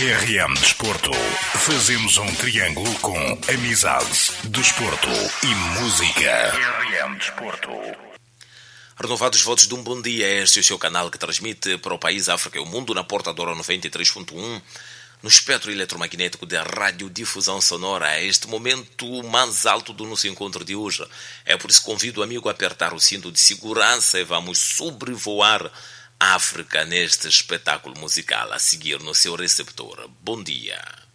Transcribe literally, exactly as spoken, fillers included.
R M Desporto. Fazemos um triângulo com amizade, desporto e música. R M Desporto. Renovados votos de um bom dia. Este é o seu canal que transmite para o país, África e o mundo na portadora noventa e três ponto um, no espectro eletromagnético da radiodifusão sonora. É este momento mais alto do nosso encontro de hoje. É por isso que convido o amigo a apertar o cinto de segurança e vamos sobrevoar a África neste espetáculo musical a seguir no seu receptor. Bom dia.